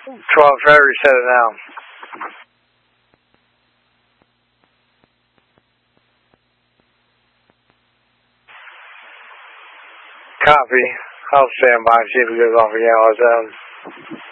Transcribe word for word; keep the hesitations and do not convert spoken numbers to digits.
twelve Trevor, set it down. Copy. I'll stand by and see if it goes off again.